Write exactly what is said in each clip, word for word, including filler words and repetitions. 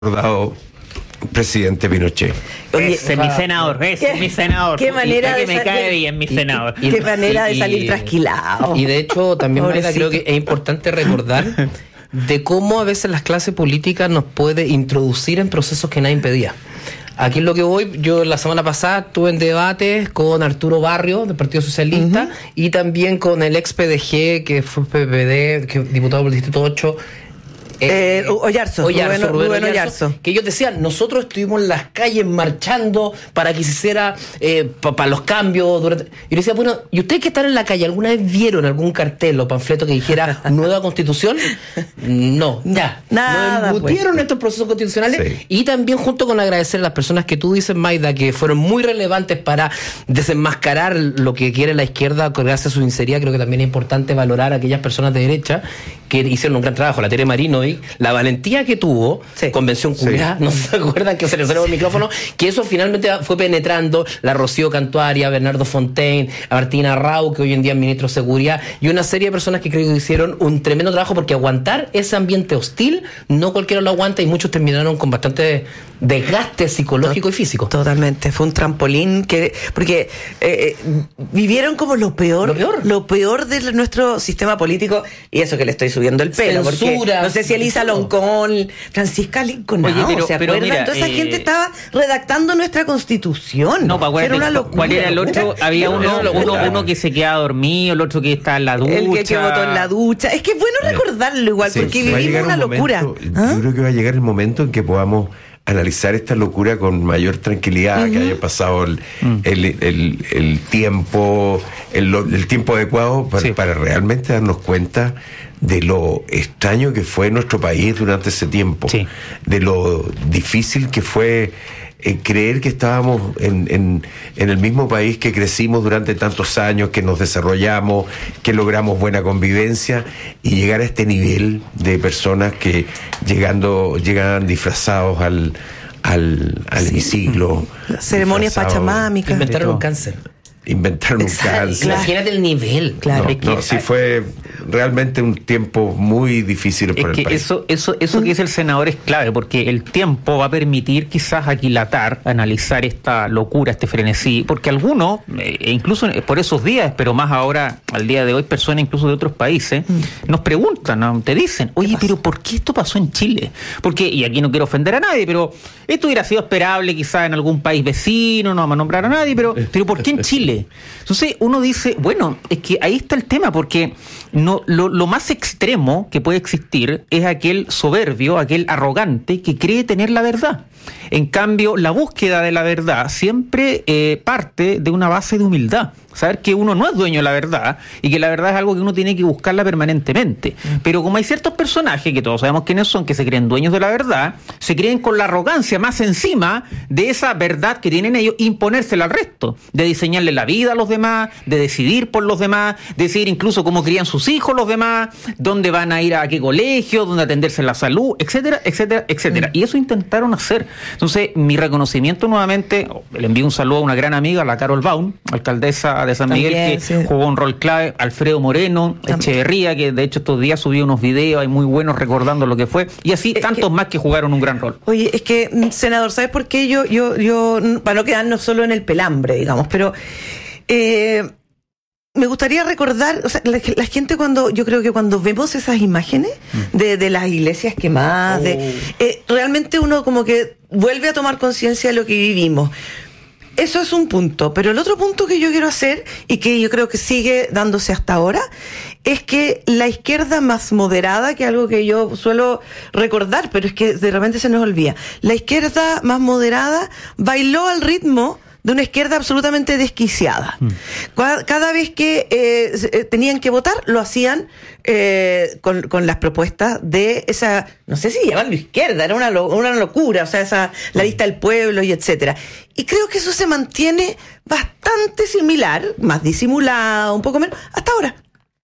recordado presidente Pinochet. Oye, ese es mi senador, ese es mi senador. Qué manera que de me cae de, bien, mi senador. Y, y, qué manera y, de salir trasquilado. Y de hecho, también, Mayra, creo que es importante recordar de cómo a veces las clases políticas nos puede introducir en procesos que nadie impedía. Aquí es lo que voy. Yo la semana pasada estuve en debates con Arturo Barrio del Partido Socialista uh-huh. y también con el ex P D G, que fue P P D, que diputado por el Distrito ocho. Eh, eh, Oyarzo, Oyarzo, Rubén, Rubén Oyarzo, Oyarzo. Que ellos decían, nosotros estuvimos en las calles marchando para que se hiciera eh, para pa los cambios. Durante... Y yo decía, bueno, ¿y ustedes que están en la calle, alguna vez vieron algún cartel o panfleto que dijera nueva constitución? No, ya. Nada. Nos embutieron pues. estos procesos constitucionales sí. Y también junto con agradecer a las personas que tú dices, Mayda, que fueron muy relevantes para desenmascarar lo que quiere la izquierda gracias a su sinceridad. Creo que también es importante valorar a aquellas personas de derecha que hicieron un gran trabajo. La Tere Marino y la valentía que tuvo, sí. Convención Curia, sí. ¿No se acuerdan que se le cerró el micrófono? Que eso finalmente fue penetrando la Rocío Cantuaria, Bernardo Fontaine, a Martina Rau, que hoy en día es ministro de Seguridad, y una serie de personas que creo que hicieron un tremendo trabajo, porque aguantar ese ambiente hostil, no cualquiera lo aguanta, y muchos terminaron con bastante desgaste psicológico Tot- y físico. Totalmente, fue un trampolín que, porque eh, vivieron como lo peor, lo peor, lo peor de nuestro sistema político, y eso que le estoy subiendo el pelo, Censura, porque no sé si Elisa Loncón, Francisca Lincoln, Oye, pero, ¿se pero acuerdan? mira, Toda esa eh, gente estaba redactando nuestra constitución. No, para era una locura. ¿Cuál era el otro? Había uno, uno, uno que se quedaba dormido, el otro que está en la ducha. El que, que votó en la ducha. Es que es bueno recordarlo igual, sí, porque vivimos una un locura. Momento, ¿Ah? Yo creo que va a llegar el momento en que podamos analizar esta locura con mayor tranquilidad, uh-huh. que haya pasado el, uh-huh. el, el, el tiempo el, el tiempo adecuado para, sí. para realmente darnos cuenta de lo extraño que fue nuestro país durante ese tiempo, sí. de lo difícil que fue eh, creer que estábamos en, en, en el mismo país que crecimos durante tantos años, que nos desarrollamos, que logramos buena convivencia, y llegar a este nivel de personas que llegando llegan disfrazados al al, al sí. hemiciclo, ceremonias pachamámicas, inventaron un cáncer. Inventaron un cáncer. Imagínate el nivel. Claro. No, no, sí fue realmente un tiempo muy difícil para es el que país. Eso, eso, eso que dice el senador es clave, porque el tiempo va a permitir quizás aquilatar, analizar esta locura, este frenesí, porque algunos, eh, incluso por esos días, pero más ahora, al día de hoy, personas incluso de otros países, mm. nos preguntan, ¿no? Te dicen, oye, pero ¿por qué esto pasó en Chile? Porque, y aquí no quiero ofender a nadie, pero esto hubiera sido esperable quizás en algún país vecino, no vamos a nombrar a nadie, pero, pero ¿por qué en Chile? Entonces uno dice, bueno, es que ahí está el tema, porque no, lo, lo más extremo que puede existir es aquel soberbio, aquel arrogante que cree tener la verdad. En cambio, la búsqueda de la verdad siempre eh, parte de una base de humildad. Saber que uno no es dueño de la verdad y que la verdad es algo que uno tiene que buscarla permanentemente. Mm. Pero como hay ciertos personajes, que todos sabemos quiénes son, que se creen dueños de la verdad, se creen con la arrogancia más encima de esa verdad que tienen ellos, imponérsela al resto, de diseñarle la vida a los demás, de decidir por los demás, de decidir incluso cómo crían sus hijos los demás, dónde van a ir a qué colegio, dónde atenderse la salud, etcétera, etcétera, etcétera. Mm. Y eso intentaron hacer. Entonces, mi reconocimiento nuevamente, le envío un saludo a una gran amiga, la Carol Baum, alcaldesa de San Miguel, también, que sí. jugó un rol clave, Alfredo Moreno, también. Echeverría, que de hecho estos días subió unos videos ahí muy buenos recordando lo que fue, y así es tantos que, más que jugaron un gran rol. Oye, es que, senador, ¿sabes por qué? Yo, yo, yo, para no quedarnos solo en el pelambre, digamos, pero eh, me gustaría recordar, o sea, la, la gente cuando, yo creo que cuando vemos esas imágenes mm. de, de las iglesias quemadas, oh. de, eh, realmente uno como que vuelve a tomar conciencia de lo que vivimos. Eso es un punto, pero el otro punto que yo quiero hacer, y que yo creo que sigue dándose hasta ahora, es que la izquierda más moderada, que es algo que yo suelo recordar, pero es que de repente se nos olvida, la izquierda más moderada bailó al ritmo de una izquierda absolutamente desquiciada. Mm. Cada, cada vez que eh, tenían que votar, lo hacían eh, con, con las propuestas de esa, no sé si llamarlo izquierda, era una, lo, una locura, o sea, esa la lista del pueblo y etcétera. Y creo que eso se mantiene bastante similar, más disimulado, un poco menos, hasta ahora.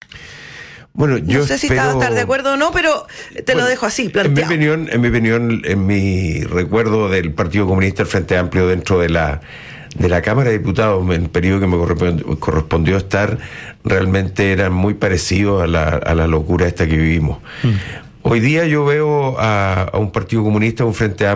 Bueno, yo no sé si espero... estás estar de acuerdo o no, pero te bueno, lo dejo así, planteado. En mi opinión, en mi opinión, en mi recuerdo del Partido Comunista, el Frente Amplio dentro de la de la Cámara de Diputados, en el periodo que me correspondió, correspondió estar, realmente eran muy parecidos a la, a la locura esta que vivimos. Mm. Hoy día yo veo a, a un partido comunista, a un Frente